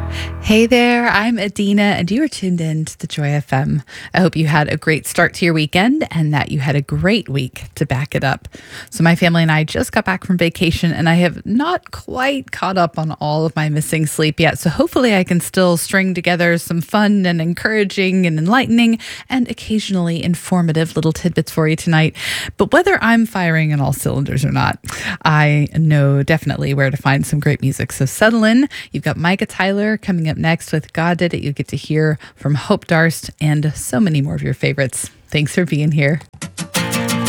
Hey there, I'm Adina, and you are tuned in to the Joy FM. I hope you had a great start to your weekend and that you had a great week to back it up. So, my family and I just got back from vacation, and I have not quite caught up on all of my missing sleep yet. So, hopefully, I can still string together some fun and encouraging and enlightening and occasionally informative little tidbits for you tonight. But whether I'm firing on all cylinders or not, I know definitely where to find some great music. So, settle in. You've got Micah Tyler coming up next with God Did It. You get to hear from Hope Darst and so many more of your favorites. Thanks for being here.